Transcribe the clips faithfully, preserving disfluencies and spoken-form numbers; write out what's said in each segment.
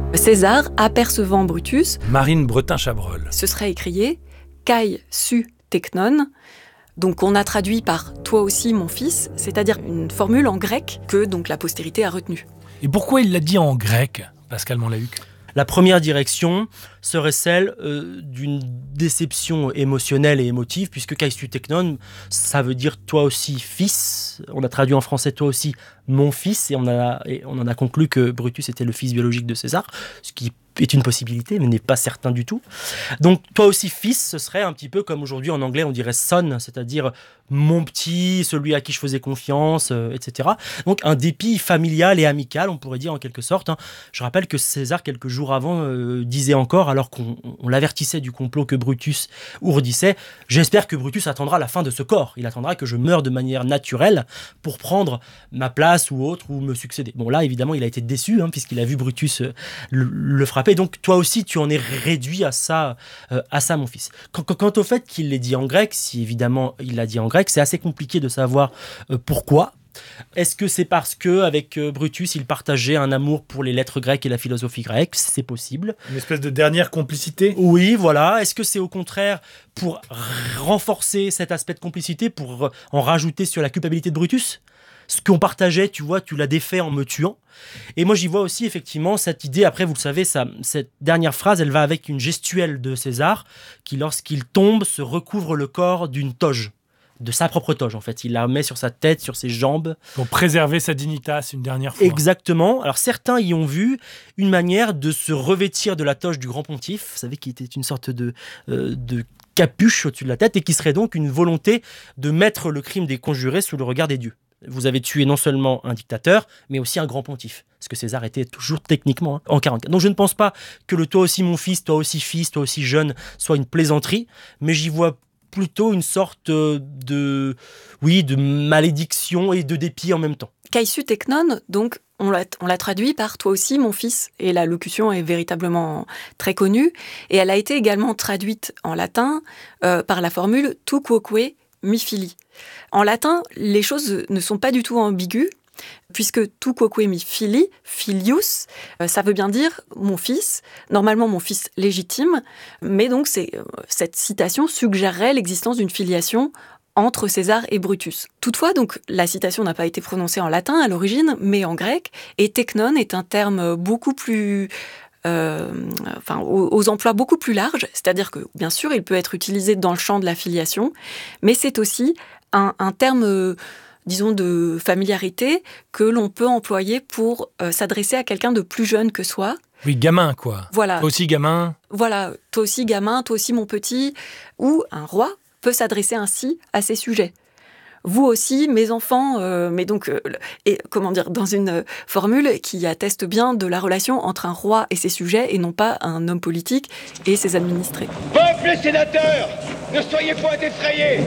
César, apercevant Brutus, Marine Bretin-Chabrol, se serait écrié « Kai su teknon », donc on a traduit par « toi aussi mon fils », c'est-à-dire une formule en grec que donc la postérité a retenue. Et pourquoi il l'a dit en grec, Pascal Monlahuc ? La première direction serait celle euh, d'une déception émotionnelle et émotive, puisque Kai su teknon, ça veut dire toi aussi fils. On a traduit en français toi aussi mon fils, et on, a, et on en a conclu que Brutus était le fils biologique de César, ce qui est une possibilité, mais n'est pas certain du tout. Donc toi aussi fils, ce serait un petit peu comme aujourd'hui en anglais on dirait son, c'est-à-dire mon petit, celui à qui je faisais confiance, euh, et cetera. Donc un dépit familial et amical, on pourrait dire en quelque sorte. Hein. Je rappelle que César, quelques jours avant, euh, disait encore, alors qu'on on l'avertissait du complot que Brutus ourdissait, « J'espère que Brutus attendra la fin de ce corps. Il attendra que je meure de manière naturelle pour prendre ma place ou autre, ou me succéder. » Bon là, évidemment, il a été déçu, hein, puisqu'il a vu Brutus euh, le, le frapper. Donc toi aussi, tu en es réduit à ça, euh, à ça mon fils. Quant, quant au fait qu'il l'ait dit en grec, si évidemment il l'a dit en grec, c'est assez compliqué de savoir euh, pourquoi. Est-ce que c'est parce qu'avec Brutus, il partageait un amour pour les lettres grecques et la philosophie grecque ? C'est possible. Une espèce de dernière complicité ? Oui, voilà. Est-ce que c'est au contraire pour renforcer cet aspect de complicité, pour en rajouter sur la culpabilité de Brutus ? Ce qu'on partageait, tu vois, tu l'as défait en me tuant. Et moi, j'y vois aussi effectivement cette idée, après, vous le savez, ça, cette dernière phrase, elle va avec une gestuelle de César, qui, lorsqu'il tombe, se recouvre le corps d'une toge. De sa propre toge, en fait. Il la met sur sa tête, sur ses jambes. Pour préserver sa dignitas une dernière fois. Exactement. Alors, certains y ont vu une manière de se revêtir de la toge du grand pontife, vous savez, qui était une sorte de... Euh, de capuche au-dessus de la tête, et qui serait donc une volonté de mettre le crime des conjurés sous le regard des dieux. Vous avez tué non seulement un dictateur, mais aussi un grand pontife. Parce que César était toujours techniquement hein, en quarante-quatre. Donc je ne pense pas que le « toi aussi mon fils, toi aussi fils, toi aussi jeune » soit une plaisanterie, mais j'y vois plutôt une sorte de, oui, de malédiction et de dépit en même temps. Kai su teknon, donc on l'a, on l'a traduit par « toi aussi mon fils » et la locution est véritablement très connue. Et elle a été également traduite en latin euh, par la formule « tu quoque mi fili ». En latin, les choses ne sont pas du tout ambiguës, puisque tu quoque mi fili, filius, euh, ça veut bien dire mon fils, normalement mon fils légitime, mais donc c'est, euh, cette citation suggérerait l'existence d'une filiation entre César et Brutus. Toutefois, donc, la citation n'a pas été prononcée en latin à l'origine, mais en grec, et teknon est un terme beaucoup plus... Euh, enfin, aux, aux emplois beaucoup plus larges, c'est-à-dire que, bien sûr, il peut être utilisé dans le champ de la filiation, mais c'est aussi un, un terme, euh, disons, de familiarité que l'on peut employer pour euh, s'adresser à quelqu'un de plus jeune que soi. Oui, gamin, quoi. Voilà. Toi aussi, gamin. Voilà, toi aussi, gamin, toi aussi, mon petit. Ou un roi peut s'adresser ainsi à ses sujets. Vous aussi, mes enfants, euh, mais donc, euh, et, comment dire, dans une formule qui atteste bien de la relation entre un roi et ses sujets, et non pas un homme politique et ses administrés. Peuple et sénateurs, ne soyez point effrayés.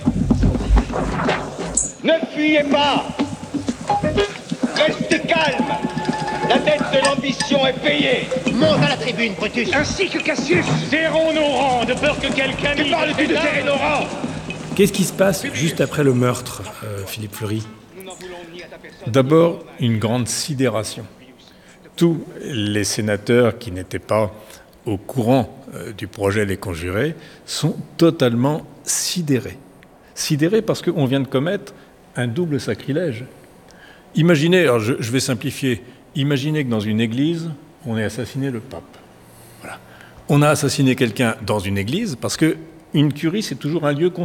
Ne fuyez pas. Restez calme. La dette de l'ambition est payée. Monte à la tribune, Brutus. Ainsi que Cassius. Serrons nos rangs de peur que quelqu'un... Que parles-tu de serrer nos rangs ? Qu'est-ce qui se passe juste après le meurtre, euh, Philippe Fleury ? D'abord, une grande sidération. Tous les sénateurs qui n'étaient pas au courant euh, du projet Les Conjurés sont totalement sidérés. Sidérés parce qu'on vient de commettre un double sacrilège. Imaginez, alors je, je vais simplifier, imaginez que dans une église, on ait assassiné le pape. Voilà. On a assassiné quelqu'un dans une église parce que une curie, c'est toujours un lieu